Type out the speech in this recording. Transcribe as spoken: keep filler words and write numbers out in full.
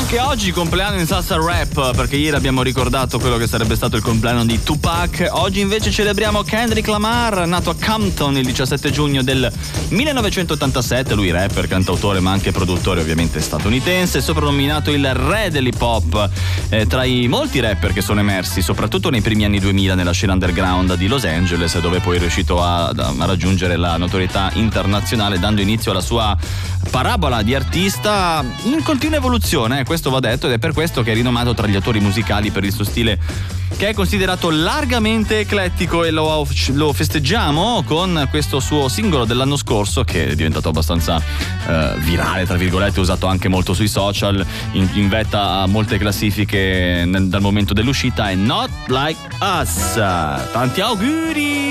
Anche oggi compleanno in salsa rap, perché ieri abbiamo ricordato quello che sarebbe stato il compleanno di Tupac. Oggi invece celebriamo Kendrick Lamar, nato a Compton il diciassette giugno del millenovecentottantasette. Lui rapper, cantautore ma anche produttore ovviamente statunitense, soprannominato il re dell'hip hop, eh, tra i molti rapper che sono emersi soprattutto nei primi anni duemila nella scena underground di Los Angeles, dove poi è riuscito a, a raggiungere la notorietà internazionale, dando inizio alla sua parabola di artista in continua evoluzione, eh, questo va detto, ed è per questo che è rinomato tra gli autori musicali per il suo stile, che è considerato largamente eclettico, e lo, lo festeggiamo con questo suo singolo dell'anno scorso, che è diventato abbastanza eh, virale, tra virgolette, usato anche molto sui social, in, in vetta a molte classifiche nel, dal momento dell'uscita, è Not Like Us. Tanti auguri!